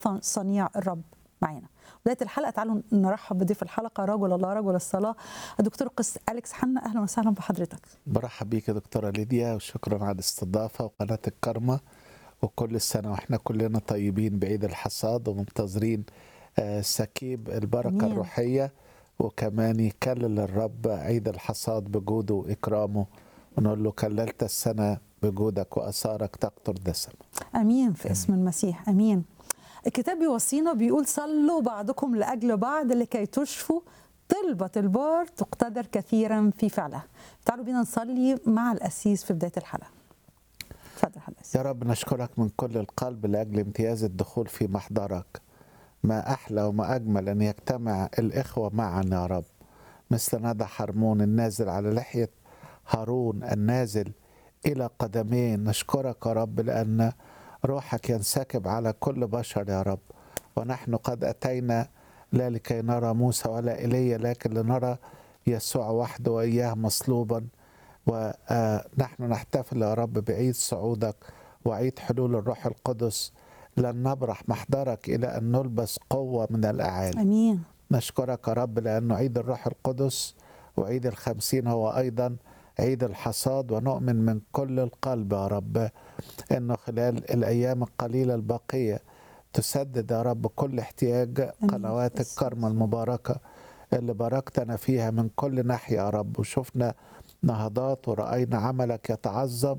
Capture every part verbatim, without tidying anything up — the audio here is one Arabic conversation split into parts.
صنيع الرب معانا. بداية الحلقة تعالوا نرحب بضيف الحلقة رجل الله رجل الصلاة الدكتور قس أليكس حنا. أهلا وسهلا بحضرتك. برحب بيك يا دكتورة ليديا، وشكرا على الاستضافة وقناة الكرمة، وكل سنة واحنا كلنا طيبين بعيد الحصاد ومنتظرين آه، سكيب البركة أمين. الروحية، وكمان يكلل الرب عيد الحصاد بجوده وإكرامه، ونقول له كللت السنة بجودك وأثارك تقطر دسم. أمين في اسم المسيح. أمين. الكتاب بيوصينا بيقول صلوا بعضكم لأجل بعض لكي تشفوا، طلبة البار تقتدر كثيرا في فعلها. تعالوا بينا نصلي مع الأسيس في بداية الحلقة. اتفضل حضرتك. يا رب نشكرك من كل القلب لأجل امتياز الدخول في محضرك. ما أحلى وما أجمل أن يجتمع الإخوة معا يا رب، مثل ندى حرمون النازل على لحية هارون النازل إلى قدمين. نشكرك يا رب لأن روحك ينسكب على كل بشر يا رب، ونحن قد أتينا لا لكي نرى موسى ولا إيليا، لكن لنرى يسوع وحده وإياه مصلوبا. ونحن نحتفل يا رب بعيد صعودك وعيد حلول الروح القدس. لن نبرح محضرك إلى أن نلبس قوة من الأعالي. أمين. نشكرك يا رب لأنه عيد الروح القدس وعيد الخمسين هو أيضا عيد الحصاد، ونؤمن من كل القلب يا رب أنه خلال الأيام القليلة الباقية تسدد يا رب كل احتياج قنوات الكرمة المباركة اللي باركتنا فيها من كل ناحية يا رب، وشفنا نهضات ورأينا عملك يتعظم.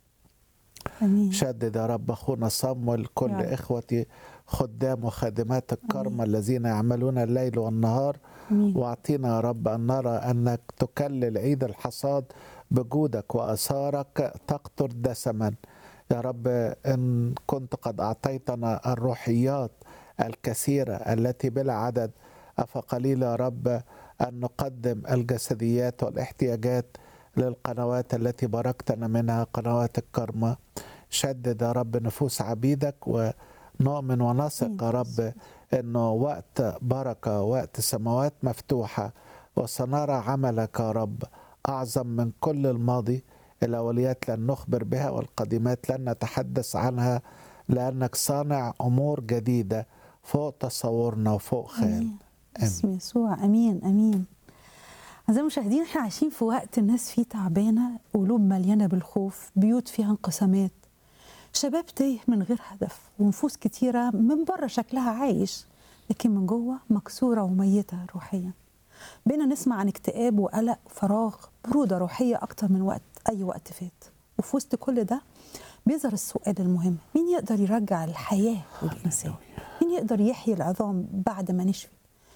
أمين. شدد يا رب أخونا صمويل، كل إخوتي خدام وخادمات الكرمة الذين يعملون الليل والنهار. أمين. واعطينا يا رب أن نرى أنك تكلل عيد الحصاد بجودك وأثارك تقطر دسما. يا رب إن كنت قد أعطيتنا الروحيات الكثيرة التي بلا عدد، أفقليل يا رب أن نقدم الجسديات والاحتياجات للقنوات التي باركتنا منها، قنوات الكرمة. شدد يا رب نفوس عبيدك، ونؤمن ونثق يا رب أنه وقت بركة، وقت سماوات مفتوحة، وسنرى عملك يا رب أعظم من كل الماضي. الأوليات لن نخبر بها والقديمات لن نتحدث عنها، لأنك صانع أمور جديدة فوق تصورنا وفوق خيال. اسم يسوع. أمين. أمين. أعزائي المشاهدين، احنا عايشين في وقت الناس فيه تعبانة، قلوب مليانة بالخوف، بيوت فيها انقسامات، شباب تايه من غير هدف، ونفوس كتيرة من بره شكلها عايش لكن من جوه مكسورة وميتة روحيا. بقينا نسمع عن اكتئاب وقلق وفراغ، برودة روحية أكتر من وقت أي وقت فات. وفي وسط كل ده بيظهر السؤال المهم: مين يقدر يرجع الحياة للإنسان؟ مين يقدر يحيي العظام بعد ما نشفي؟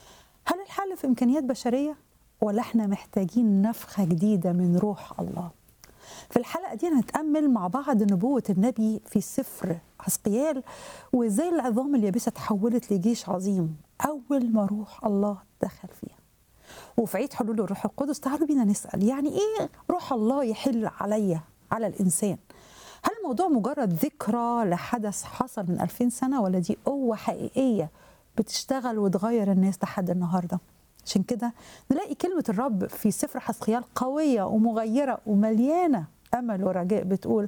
هل الحل في إمكانيات بشرية، ولا احنا محتاجين نفخة جديدة من روح الله؟ في الحلقة دي هنتأمل مع بعض نبوة النبي في سفر حزقيال، وازاي العظام اليابسة تحولت لجيش عظيم أول ما روح الله دخل فيها. وفي عيد حلول الروح القدس تعالوا بينا نسأل: يعني إيه روح الله يحل عليا، على الإنسان؟ هل الموضوع مجرد ذكرى لحدث حصل من ألفين سنة، ولا دي قوة حقيقية بتشتغل وتغير الناس لحد النهاردة؟ عشان كده نلاقي كلمة الرب في سفر حزقيال قوية ومغيرة ومليانة أمل ورجاء، بتقول: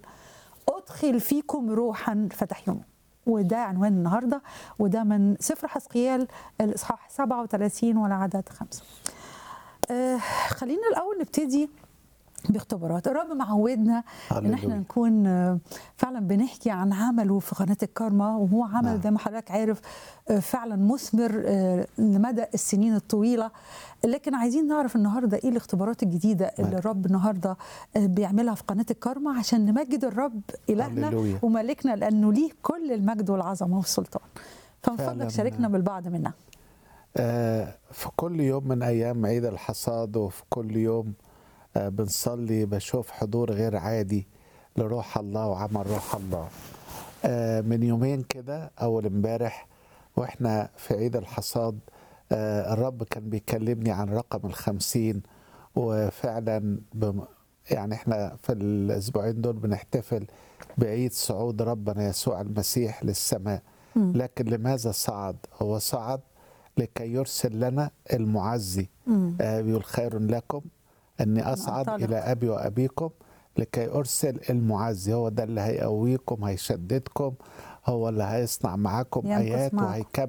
أدخل فيكم روحا فتحيون. وده عنوان النهاردة، وده من سفر حزقيال الإصحاح سبعة وثلاثين والعدد خمسة. آه خلينا الأول نبتدي باختبارات. الرب معودنا ان احنا نكون فعلا بنحكي عن عمله في قناة الكرمة، وهو عمل زي ما حضرتك عارف فعلا مثمر لمدى السنين الطويلة. لكن عايزين نعرف النهارده ايه الاختبارات الجديدة اللي الرب النهارده بيعملها في قناة الكرمة عشان نمجد الرب إلهنا وملكنا، لأنه ليه كل المجد والعظمة والسلطان. فمفضلك شاركنا بالبعض منها. آه في كل يوم من أيام عيد الحصاد، وفي كل يوم آه بنصلي، بشوف حضور غير عادي لروح الله وعمل روح الله. آه من يومين كده، أول امبارح وإحنا في عيد الحصاد، آه الرب كان بيكلمني عن رقم الخمسين. وفعلا بم يعني إحنا في الأسبوعين دول بنحتفل بعيد صعود ربنا يسوع المسيح للسماء. م. لكن لماذا صعد؟ هو صعد لكي يرسل لنا المعزي. آه بيقول: خير لكم أني أصعد أطلق. إلى أبي وأبيكم لكي أرسل المعزي. هو ده اللي هيقويكم، هيشددكم، هو اللي هيصنع معاكم ينقص آيات معكم. وهيكمل